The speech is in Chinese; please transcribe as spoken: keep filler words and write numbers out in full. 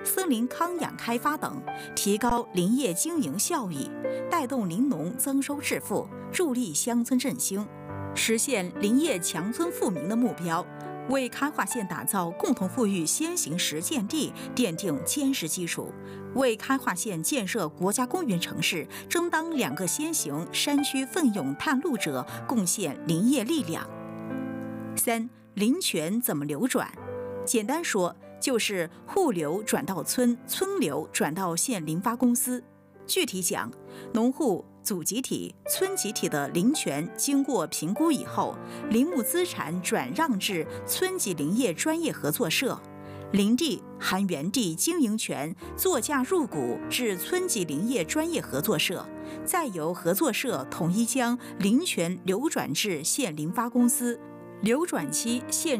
森林康养开发等，提高林业经营效益，带动林农增收致富，助力乡村振兴，实现林业强村富民的目标，为开化县打造共同富裕先行实践地奠定坚实基础，为开化县建设国家公园城市争当两个先行山区奋勇探路者贡献林业力量。三、林权怎么流转？简单说，就是户流转到村，村流转到县林发公司。具体讲，农户、组集体、村集体的林权经过评估以后，林木资产转让至村级林业专业合作社，林地含原地经营权作价入股至村级林业专业合作社，再由合作社统一将林权流转至县林发公司。流转期县